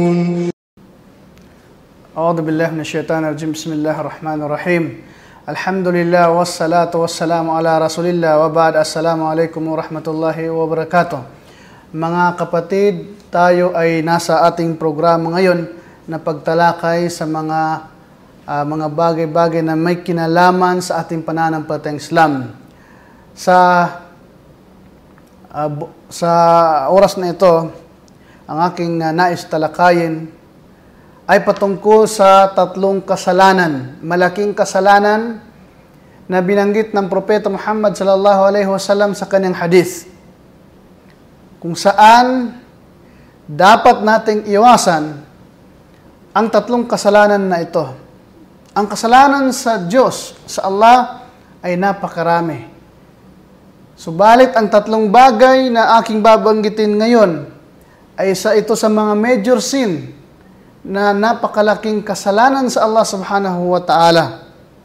A'udhu billahi minash shaitanir rajim. Bismillahir rahmanir rahim. Alhamdulillah wassalatu wassalamu ala Rasulillah wa ba'd. Assalamu alaikum warahmatullahi wabarakatuh. Mga kapatid, tayo ay nasa ating programa ngayon na pagtalakay sa mga bagay-bagay na may kinalaman sa ating pananampalatayang Islam. Sa oras na ito, ang aking nais talakayin ay patungkol sa tatlong kasalanan, malaking kasalanan na binanggit ng Propeta Muhammad sallallahu alaihi wasallam sa kanyang hadith, kung saan dapat nating iwasan ang tatlong kasalanan na ito. Ang kasalanan sa Diyos, sa Allah, ay napakarami. Subalit ang tatlong bagay na aking babanggitin ngayon ay ito sa mga major sin na napakalaking kasalanan sa Allah subhanahu wa ta'ala.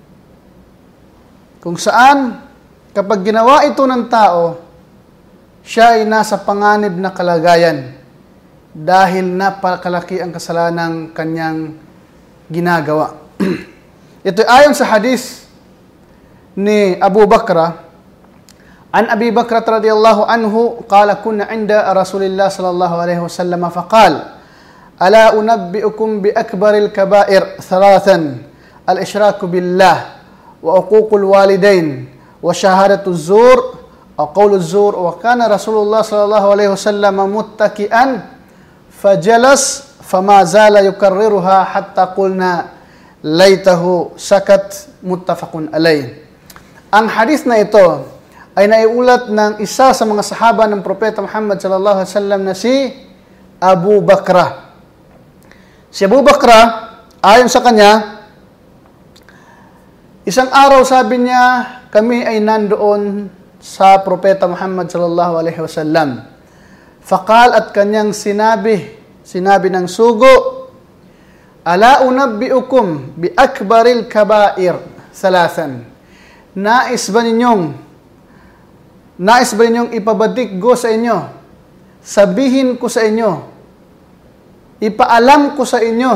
Kung saan, kapag ginawa ito ng tao, siya ay nasa panganib na kalagayan dahil napakalaki ang kasalanang kanyang ginagawa. Ito ayon sa hadith ni Abu Bakra, an Abi Bakra radhiyallahu anhu, qala kunna 'inda Rasulillah sallallahu alaihi wasallam faqala ala unabbi'ukum bi akbaril kaba'ir thalathan al-ishraku billah wa uququl walidain wa shahadatu zur wa qawlu zur. Wa kana Rasulullah sallallahu alaihi wasallam muttaki'an fajalas fama zala yukarriruha hatta qulna laitahu sakat, muttafaqun alayh. Ang hadith na ito ay naiulat ng isa sa mga sahaba ng Propeta Muhammad sallallahu alaihi wasallam na si Abu Bakra. Si Abu Bakra, ayon sa kanya, isang araw sabi niya, kami ay nandoon sa Propeta Muhammad sallallahu alaihi wasallam. Faqal, at kanyang sinabi ng sugo, ala unabbi'ukum bi akbaril kaba'ir thalathan. Nais ba ninyong ipabatik ko sa inyo, sabihin ko sa inyo, ipaalam ko sa inyo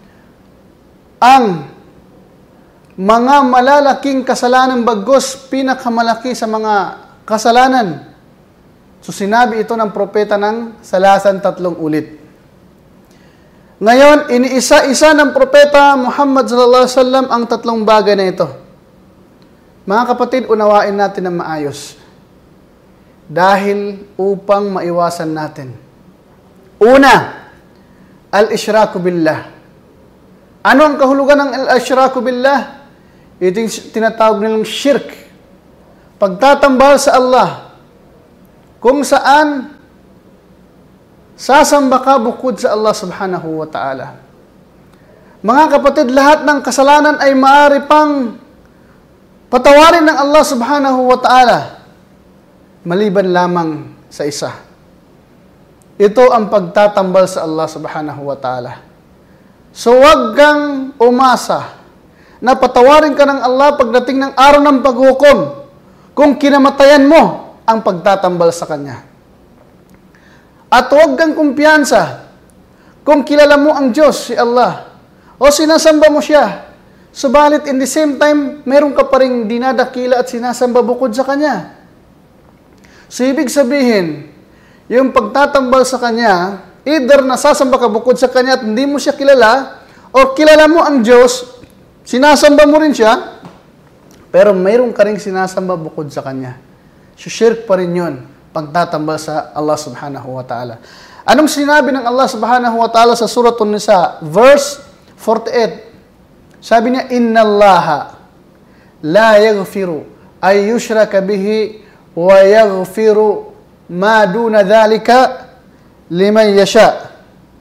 ang mga malalaking kasalanan, bagos pinakamalaki sa mga kasalanan. So sinabi ito ng propeta ng salasan, 3 ulit. Ngayon, iniisa-isa ng propeta Muhammad sallallahu alaihi wasallam ang 3 bagay na ito. Mga kapatid, unawain natin ng maayos. Dahil upang maiwasan natin. Una, al-ishraku billah. Ano ang kahulugan ng al-ishraku billah? Ito yung tinatawag nilang shirk. Pagtatambal sa Allah. Kung saan sasamba ka bukod sa Allah subhanahu wa ta'ala. Mga kapatid, lahat ng kasalanan ay maaari pang patawarin ng Allah subhanahu wa ta'ala, maliban lamang sa isa. Ito ang pagtatambal sa Allah subhanahu wa ta'ala. So wag kang umasa na patawarin ka ng Allah pagdating ng araw ng paghukom kung kinamatayan mo ang pagtatambal sa Kanya. At huwag kang kumpiyansa kung kilala mo ang Diyos, si Allah, o sinasamba mo siya, subalit in the same time, meron ka pa rin dinadakila at sinasamba bukod sa Kanya. So, ibig sabihin, yung pagtatambal sa Kanya, either nasasamba ka bukod sa Kanya at hindi mo siya kilala, o kilala mo ang Diyos, sinasamba mo rin siya, pero mayroon ka rin sinasamba bukod sa Kanya. So, shirk pa rin yun, pagtatambal sa Allah subhanahu wa ta'ala. Anong sinabi ng Allah subhanahu wa ta'ala sa Surah An-Nisa, verse 48? Sabi niya, inna Allaha la yaghfiru ay yushraka bihi wa yaghfiru ma duna dhalika liman yasha.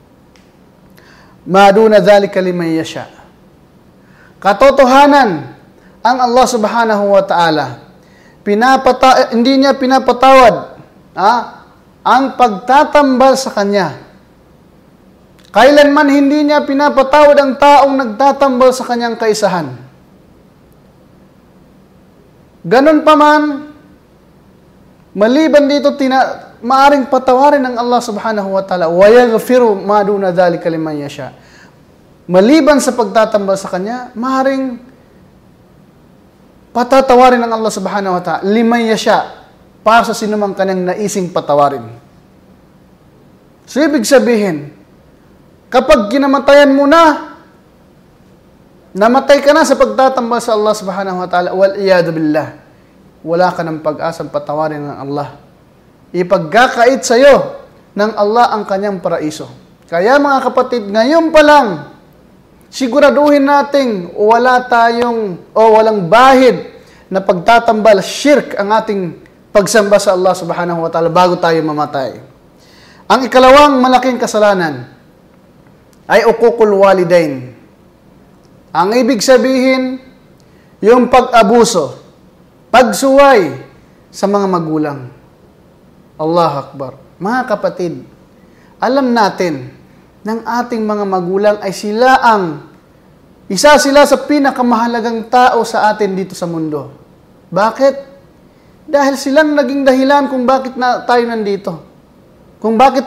Ma duna dhalika liman yasha. Katotohanan, ang Allah subhanahu wa ta'ala, hindi niya pinapatawad ang pagtatambal sa Kanya. Kailanman hindi niya pinapatawad ang taong nagtatambal sa Kanyang kaisahan. Ganon pa man, maliban dito maaring patawarin ng Allah subhanahu wa ta'ala. Wa yaghfiru ma duna dhalika liman yasha. Maliban sa pagtatambal sa Kanya, maaring patatawarin ng Allah subhanahu wa ta'ala liman yasha, para sa sinumang Kanyang naising patawarin. So, ibig sabihin, kapag kinamatayan mo na, namatay ka na sa pagtatambal sa Allah subhanahu wa ta'ala, wal iyadu billah, wala ka ng pag-asang patawarin ng Allah. Ipagkakait sa iyo ng Allah ang Kanyang paraiso. Kaya mga kapatid, ngayon pa lang, siguraduhin nating walang bahid na pagtatambal, shirk ang ating pagsamba sa Allah subhanahu wa ta'ala bago tayo mamatay. Ang ikalawang malaking kasalanan ay uququl walidain. Ang ibig sabihin, yung pag-abuso, pagsuway sa mga magulang. Allahu Akbar. Mga kapatid, alam natin ng ating mga magulang ay isa sila sa pinakamahalagang tao sa atin dito sa mundo. Bakit? Dahil silang naging dahilan kung bakit tayo nandito. Kung bakit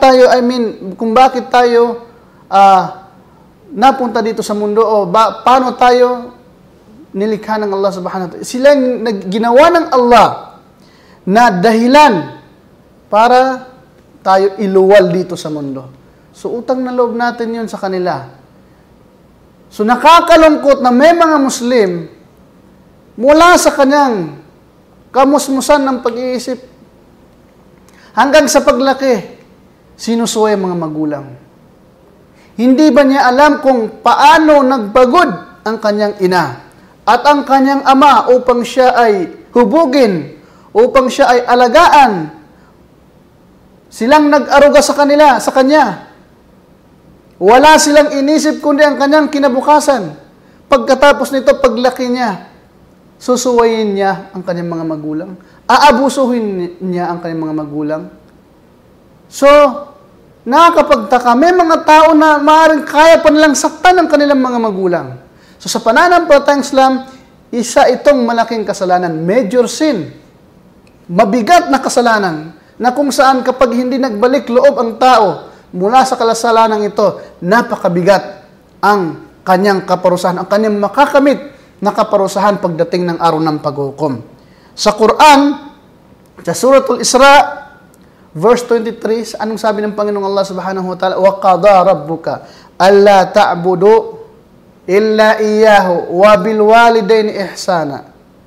tayo napunta dito sa mundo o paano tayo nilikha ng Allah subhanahu wa ta'ala. Silang ginawa ng Allah na dahilan para tayo iluwal dito sa mundo. So, utang na loob natin yun sa kanila. So, nakakalungkot na may mga Muslim mula sa kanyang kamusmusan ng pag-iisip hanggang sa paglaki, sinusuway ang mga magulang. Hindi ba niya alam kung paano nagpagod ang kanyang ina at ang kanyang ama upang siya ay hubugin, upang siya ay alagaan? Silang nag-aruga sa kanya. Wala silang inisip kundi ang kanyang kinabukasan. Pagkatapos nito, paglaki niya, susuwayin niya ang kanyang mga magulang. Aabusuhin niya ang kanyang mga magulang. So, nakakapagtaka, may mga tao na maaaring kaya pa nilang saktan ang kanilang mga magulang. So, sa pananampalatayang Islam, isa itong malaking kasalanan, major sin, mabigat na kasalanan, na kung saan kapag hindi nagbalik loob ang tao mula sa kasalanan ito, napakabigat ang kanyang kaparusahan, ang kanyang makakamit na kaparusahan pagdating ng araw ng paghukom. Sa Quran, sa Suratul Isra, verse 23, anong sabi ng Panginoong Allah subhanahu wa ta'ala? Wa qada rabbuka alla ta'budu illa iyyahu wa bil walidaini ihsana.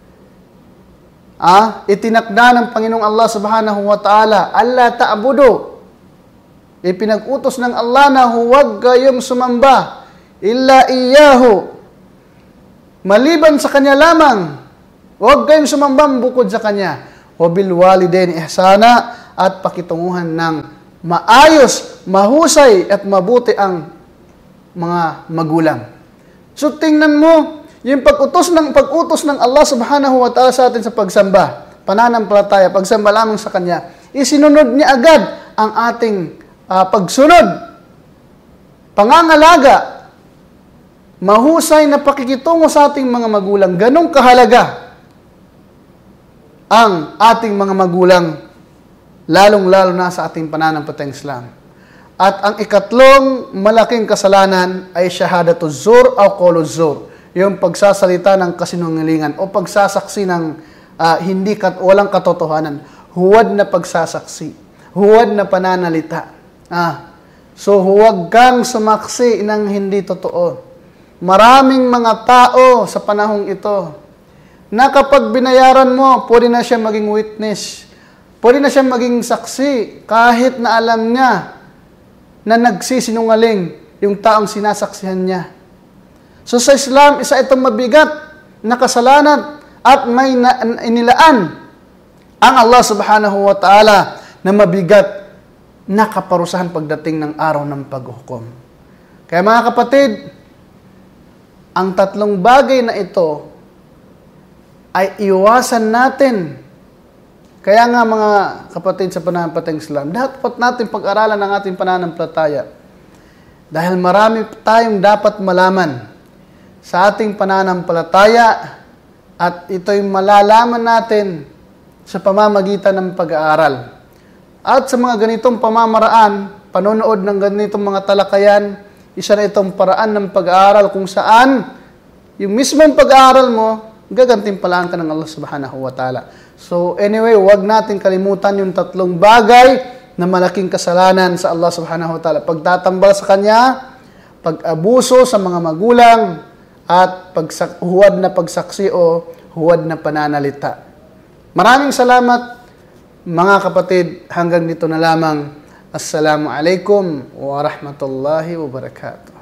Itinakda ng Panginoong Allah subhanahu wa ta'ala, alla ta'budu. Ipinag-utos ng Allah na huwag kayong sumamba illa iyyahu, maliban sa Kanya lamang. Huwag kayong sumamba bukod sa Kanya. Wa bil walidaini ihsana, at pakitunguhan ng maayos, mahusay at mabuti ang mga magulang. So tingnan mo, yung pag-utos ng Allah subhanahu wa ta'ala sa atin sa pagsamba, pananampalataya, pagsamba lamang sa Kanya, isinunod niya agad ang ating pagsunod, pangangalaga, mahusay na pakikitungo sa ating mga magulang. Ganong kahalaga ang ating mga magulang, lalong-lalo na sa ating pananampalatayang Islam. At ang ikatlong malaking kasalanan ay shahadatuz zur o qauluz zur, yung pagsasalita ng kasinungalingan o pagsasaksi ng walang katotohanan. Huwad na pagsasaksi, huwad na pananalita. So huwag kang sumaksi ng hindi totoo. Maraming mga tao sa panahong ito na kapag binayaran mo, pwede na siya maging witness. Pwede na siya maging saksi kahit na alam niya na nagsisinungaling yung taong sinasaksihan niya. So sa Islam, isa itong mabigat na kasalanan at may inilaan ang Allah subhanahu wa ta'ala na mabigat na kaparusahan pagdating ng araw ng paghukom. Kaya mga kapatid, ang tatlong bagay na ito ay iwasan natin. Kaya nga mga kapatid sa pananampalatayang Islam, dapat natin pag-aralan ang ating pananampalataya. Dahil marami tayong dapat malaman sa ating pananampalataya at ito'y malalaman natin sa pamamagitan ng pag-aaral. At sa mga ganitong pamamaraan, panonood ng ganitong mga talakayan, isa na itong paraan ng pag-aaral kung saan yung mismong pag-aaral mo, gagantimpalaan ka ng Allah subhanahu wa ta'ala. So anyway, huwag natin kalimutan yung tatlong bagay na malaking kasalanan sa Allah subhanahu wa ta'ala. Pagtatambal sa Kanya, pag-abuso sa mga magulang, at huwad na pagsaksi o huwad na pananalita. Maraming salamat mga kapatid. Hanggang dito na lamang. Assalamu alaikum wa rahmatullahi wa barakatuh.